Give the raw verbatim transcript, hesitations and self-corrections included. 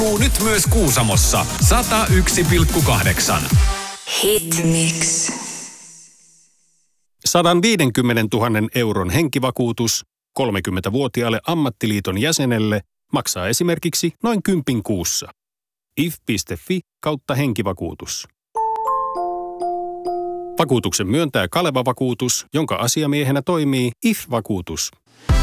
Nyt myös Kuusamossa sata yksi pilkku kahdeksan. Hitmix. sata viisikymmentätuhatta euron henkivakuutus kolmekymmentävuotiaalle ammattiliiton jäsenelle maksaa esimerkiksi noin kympin kuussa. if piste fi kautta henkivakuutus. Vakuutuksen myöntää Kaleva Vakuutus, jonka asiamiehenä toimii I F-vakuutus.